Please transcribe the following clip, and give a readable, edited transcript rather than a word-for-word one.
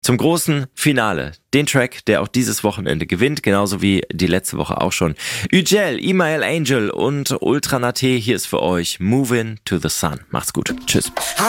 zum großen Finale. Den Track, der auch dieses Wochenende gewinnt, genauso wie die letzte Woche auch schon. Ügel, Email Angel und Ultra Nate, hier ist für euch Movin' to the Sun. Macht's gut. Tschüss.